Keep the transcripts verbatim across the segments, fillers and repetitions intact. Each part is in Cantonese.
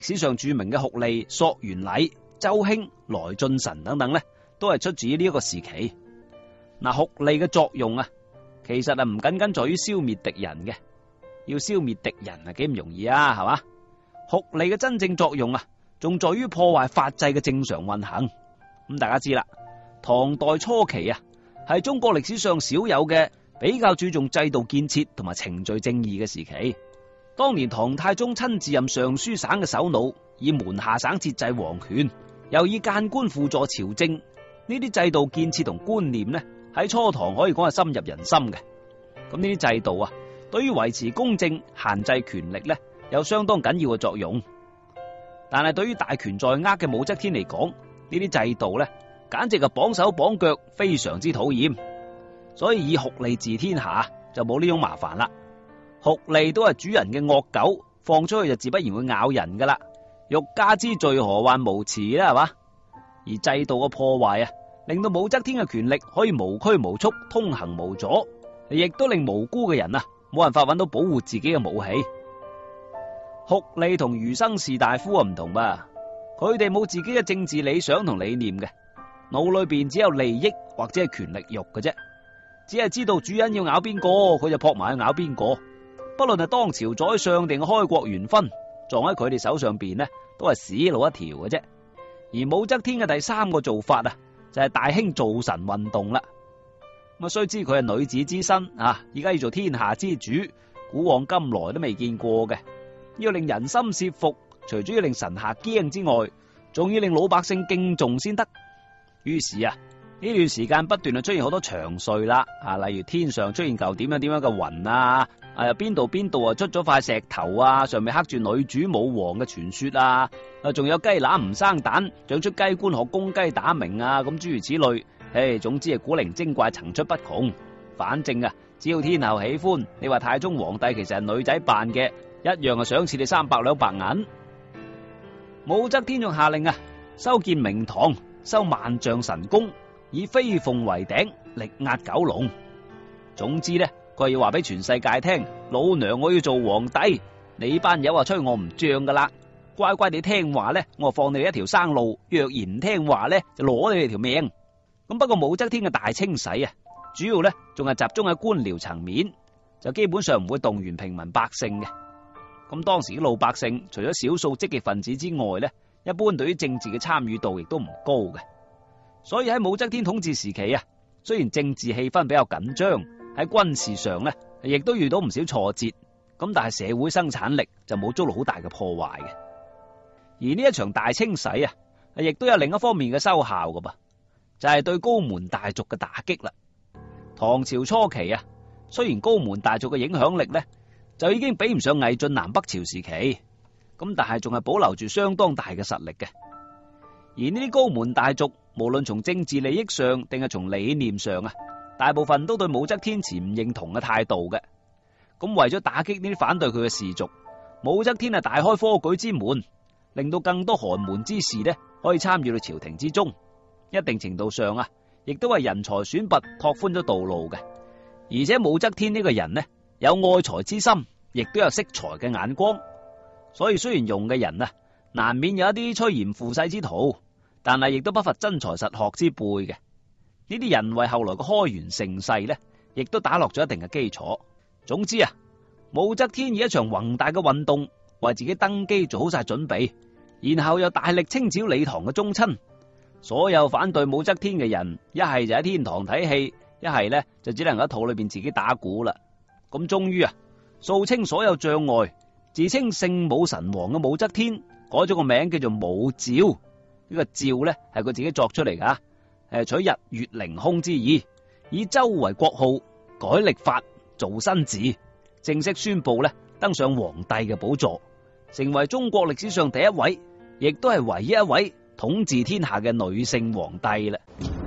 史上著名嘅酷吏索元禮、周興、來俊臣等等咧，都係出自於呢一個時期。嗱，酷吏嘅作用啊，其實啊唔僅僅在於消滅敵人嘅，要消滅敵人啊幾唔容易啊，係嘛？酷吏嘅真正作用啊，仲在於破壞法制嘅正常運行。咁大家知啦，唐代初期啊，係中國歷史上少有嘅比較注重制度建設同埋程序正義嘅時期。當年唐太宗親自任尚書省嘅首腦，以門下省節制皇權，又以諫官輔助朝政，呢啲制度建設同觀念呢，喺初唐可以講係深入人心嘅。咁呢啲制度啊，對於維持公正、限制權力呢，有相當緊要嘅作用。但係對於大權在握嘅武則天嚟講，呢啲制度呢，簡直係綁手綁腳，非常之討厭。所以以酷吏治天下就冇呢種麻煩啦。酷吏都係主人嘅惡狗，放出去就自不然會咬人噶啦。欲加之罪，何患無辭啦，係嘛？而制度嘅破壞啊，令到武則天嘅權力可以無拘無束、通行無阻，亦都令無辜嘅人啊冇辦法揾到保護自己嘅武器。酷吏同儒生士大夫啊唔同吧？佢哋冇自己嘅政治理想同理念嘅，腦裏邊只有利益或者係權力欲嘅啫，只係知道主人要咬邊個，佢就撲埋去咬邊個。不論係當朝宰相定開國元勳，撞喺佢哋手上邊呢，都係死路一條嘅啫。而武則天嘅第三個做法啊，就係大興造臣運動啦。咁啊，雖知佢係女子之身啊，而家要做天下之主，古往今來都未見過嘅。要令人心懾服，除咗要令臣下驚之外，仲要令老百姓敬重先得。於是啊，呢段時間不斷啊出現好多祥瑞啦，啊，例如天上出現嚿點樣點樣嘅雲啊，啊邊度邊度啊出咗塊石頭啊，上面刻住女主武王嘅傳說啊，啊仲有雞乸唔生蛋，長出雞冠學公雞打鳴啊，咁諸如此類。唉，總之係古靈精怪層出不窮。反正啊，只要天后喜歡，你話太宗皇帝其實係女仔扮嘅，一樣係賞賜你三百兩白銀。武則天仲下令啊，修建明堂，修萬丈神宮，以飛鳳為頂，力壓九龍。總之呢，佢要話俾全世界聽，老娘我要做皇帝，你班友話吹我唔脹噶啦，乖乖地聽話呢，我放你哋一條生路；若然唔聽話呢，就攞你哋條命。咁不過武則天嘅大清洗啊，主要呢仲係集中喺官僚層面，就基本上唔會動員平民百姓嘅。咁當時嘅老百姓除咗少數積極分子之外呢，一般對於政治嘅參與度亦都唔高嘅。所以喺武則天統治時期啊，雖然政治氣氛比較緊張，喺軍事上呢亦都遇到唔少挫折，咁但係社會生產力就冇遭到好大嘅破壞嘅。而呢一場大清洗啊，亦都有另一方面嘅收效噶噃，就係對高門大族嘅打擊啦。唐朝初期啊，雖然高門大族嘅影響力呢就已經比唔上魏晉南北朝時期，咁但係仲係保留住相當大嘅實力嘅。而呢啲高門大族，無論從政治利益上定係從理念上啊，大部分都對武則天持唔認同嘅態度嘅。咁為咗打擊呢啲反對佢嘅士族，武則天係大開科舉之門，令到更多寒門之士呢可以參與到朝廷之中。一定程度上啊，亦都為人才選拔拓寬咗道路嘅。而且武則天呢個人呢，有愛才之心，亦都有識才嘅眼光。所以雖然用嘅人啊，難免有一啲趨炎附勢之徒，但係亦都不乏真才實學之輩嘅。呢啲人為後來嘅開元盛世呢，亦都打落咗一定嘅基礎。總之啊，武則天以一場宏大嘅運動為自己登基做好晒準備，然後又大力清剿李唐嘅宗親。所有反對武則天嘅人，一係就喺天堂睇戲，一係呢就只能喺肚裏邊自己打鼓啦。咁終於啊，掃清所有障礙，自稱聖武神王嘅武則天改咗個名叫做武曌。呢個曌呢係佢自己作出嚟噶，誒取日月凌空之意，以周為國號，改曆法，造新字，正式宣布呢登上皇帝嘅寶座，成為中國歷史上第一位，亦都係唯一一位統治天下嘅女性皇帝啦。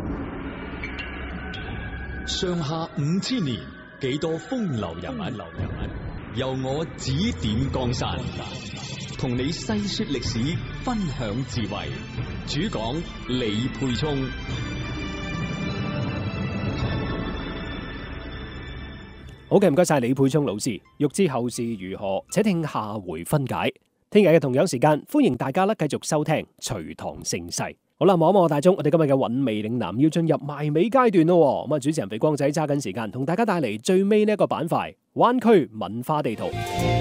上下五千年，幾多風流人物，由我指點江山，同你細說歷史，分享智慧。主講李沛聰。 好嘅，唔該晒李沛聰老師。欲知後事如何，且聽下回分解。 聽日嘅同樣時間，歡迎大家咧繼續收聽隋唐盛世。好啦，望一望大鐘，我哋今日嘅韻味嶺南要進入埋尾階段咯。咁啊，主持人肥光仔揸緊時間，同大家帶嚟最尾呢一個板塊——灣區文化地圖。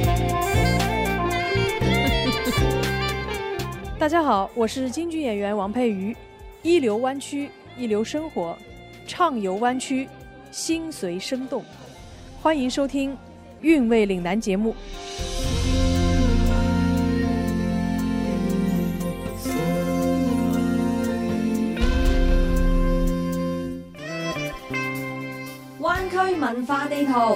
大家好，我是京劇演員王佩瑜。一流灣區，一流生活，暢遊灣區，心隨生動。歡迎收聽《韻味嶺南》節目。 灣區文化地圖。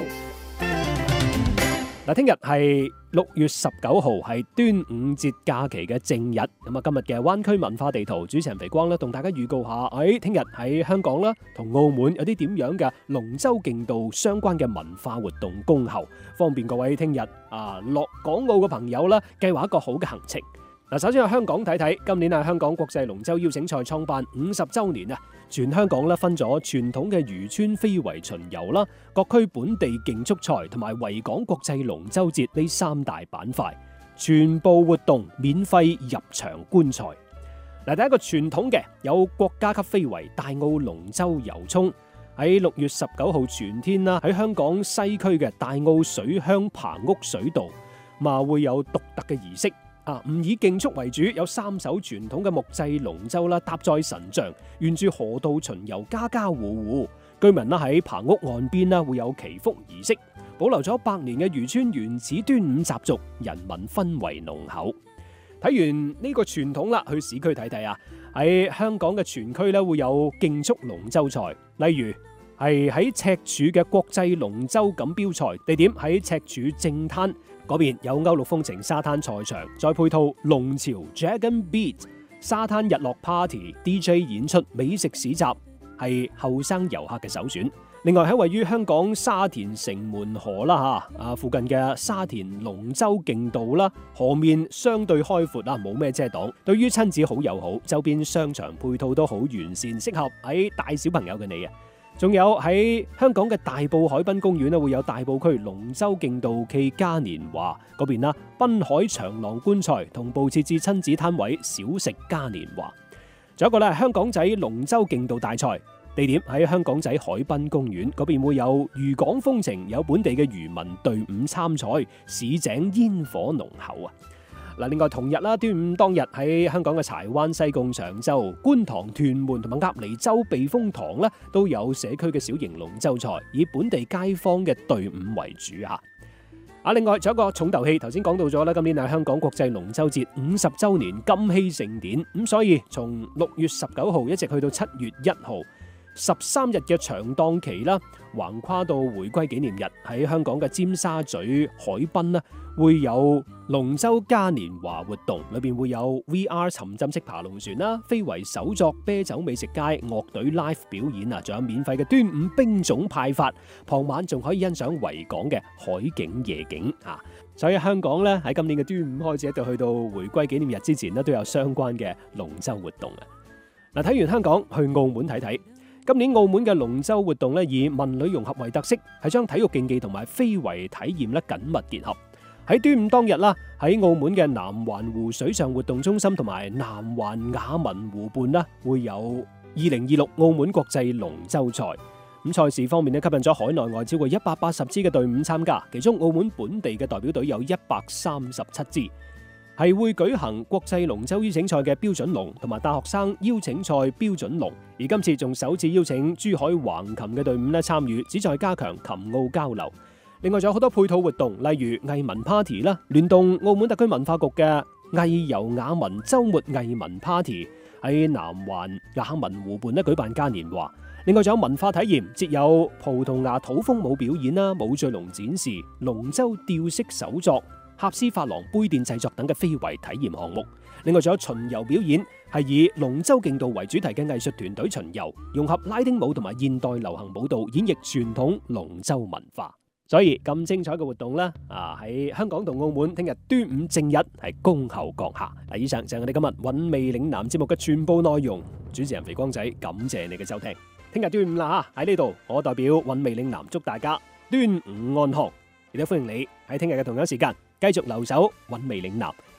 嗱，聽日係六月十九號，係端午節假期嘅正日。咁啊，今日嘅灣區文化地圖，主持人肥光咧，同大家預告下，誒，聽日喺香港啦，同澳門有啲點樣嘅龍舟競渡相關嘅文化活動恭候，方便各位聽日啊落港澳嘅朋友啦，計劃一個好嘅行程。嗱，首先喺香港睇睇，今年係香港國際龍舟邀請賽創辦五十週年啊！全香港咧分咗傳統嘅漁村非遺巡遊啦、各區本地競速賽同埋維港國際龍舟節呢三大板塊，全部活動免費入場觀賽。嗱，第一個傳統嘅有國家級非遺大澳龍舟遊涌，喺六月十九號全天啦，喺香港西區嘅大澳水鄉棚屋水道，嘛會有獨特嘅儀式。啊，唔以競速為主，有三艘傳統嘅木製龍舟啦，搭載神像，沿住河道巡遊，家家戶戶。居民啦喺棚屋岸邊啦，會有祈福儀式，保留咗百年嘅漁村原始端午習俗，人民氛圍濃厚。睇完呢個傳統啦，去市區睇睇啊！喺香港嘅全區咧會有競速龍舟賽，例如係喺赤柱嘅國際龍舟錦標賽，地點喺赤柱正灘。嗰邊有歐陸風情沙灘賽場，再配套龍潮 Dragon Beat 沙灘日落 Party、D J 演出、美食市集，係後生遊客嘅首選。另外喺位於香港沙田城門河啦嚇啊附近嘅沙田龍舟競渡啦，河面相對開闊啦，冇咩遮擋，對於親子好友好，周邊商場配套都好完善，適合喺帶小朋友嘅你啊！仲有喺香港嘅大埔海濱公園咧，會有大埔區龍舟競渡暨嘉年華嗰邊啦，濱海長廊觀賽，同步設置親子攤位，小食嘉年華。仲有一個咧，香港仔龍舟競渡大賽，地點喺香港仔海濱公園嗰邊，會有漁港風情，有本地嘅漁民隊伍參賽，市井煙火濃厚啊！嗱，另外同日啦，端午當日喺香港嘅柴灣、西貢、長洲、觀塘、屯門同埋鴨脷洲避風塘咧，都有社區嘅小型龍舟賽，以本地街坊嘅隊伍為主嚇。啊，另外仲有一個重頭戲，頭先講到咗啦，今年係香港國際龍舟節五十週年金禧盛典，咁所以從六月十九號一直去到七月一號，十三日嘅長檔期啦，橫跨到回歸紀念日，喺香港嘅尖沙咀海濱啦，會有龍舟嘉年華活動，裏邊會有 V R 沉浸式爬龍船啦、非遺手作、啤酒美食街、樂隊 live 表演啊，仲有免費嘅端午冰粽派發，傍晚仲可以欣賞維港嘅海景夜景啊！所以香港咧喺今年嘅端午開始一直去到回歸紀念日之前咧，都有相關嘅龍舟活動啊！嗱，睇完香港，去澳門睇睇。今年澳門嘅龍舟活動咧，以文旅融合為特色，係將體育競技同埋非遺體驗咧緊密結合。喺端午當日啦，喺澳門嘅南環湖水上活動中心同埋南環雅文湖畔啦，會有二零二六澳門國際龍舟賽。咁賽事方面咧，吸引咗海內外超過一百八十支嘅隊伍參加，其中澳門本地嘅代表隊有一百三十七支。係會舉行國際龍舟邀請賽嘅標準龍同埋大學生邀請賽標準龍，而今次仲首次邀請珠海橫琴嘅隊伍咧參與，旨在加強琴澳交流。另外仲有好多配套活動，例如藝文 party 啦，聯動澳門特區文化局嘅藝遊雅文週末藝文 party 喺南環雅文湖畔咧舉辦嘉年華。另外仲有文化體驗，設有葡萄牙土風舞表演啦、舞醉龍展示、龍舟吊飾手作、合斯法郎杯墊製作等嘅非遺體驗項目。另外仲有巡遊表演，係以龍舟競渡為主題嘅藝術團隊巡遊，融合拉丁舞同埋現代流行舞蹈，演繹傳統龍舟文化。所以咁精彩嘅活動咧，啊喺香港同澳門聽日端午正日係恭候閣下。嗱，以上就係我哋今日韻味嶺南節目嘅全部內容。主持人肥光仔，感謝你嘅收聽。聽日端午啦吓，喺呢度我代表韻味嶺南祝大家端午安康，亦都歡迎你喺聽日嘅同樣時間繼續留守韻味嶺南。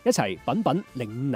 一齊品品嶺